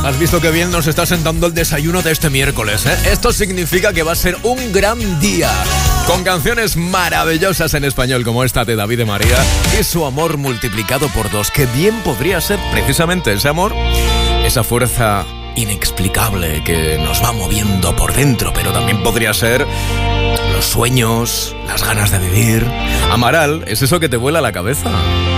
Has visto que bien nos está sentando el desayuno de este miércoles, ¿eh? Esto significa que va a ser un gran día, con canciones maravillosas en español como esta de David de María y Su amor multiplicado por 2, que bien podría ser precisamente ese amor, esa fuerza inexplicable que nos va moviendo por dentro, pero también podría ser los sueños, las ganas de vivir. Amaral, ¿es eso que te vuela la cabeza?